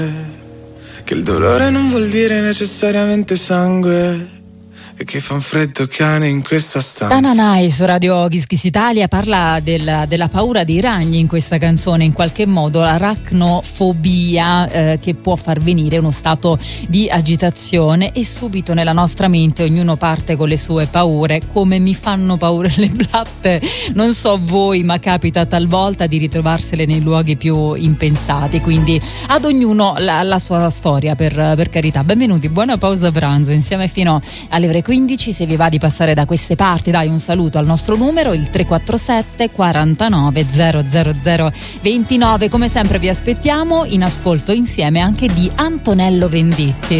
Che il dolore non vuol dire necessariamente sangue e che fa un freddo cane in questa stanza. Tananai su Radio Kiss Kiss Italia parla della paura dei ragni in questa canzone, in qualche modo l'aracnofobia che può far venire uno stato di agitazione, e subito nella nostra mente ognuno parte con le sue paure. Come mi fanno paura le blatte, non so voi, ma capita talvolta di ritrovarsele nei luoghi più impensati, quindi ad ognuno la sua storia, per carità. Benvenuti, buona pausa pranzo insieme fino alle ore 15. Se vi va di passare da queste parti, dai un saluto al nostro numero, il 347 49 000 29. Come sempre vi aspettiamo in ascolto insieme anche di Antonello Venditti.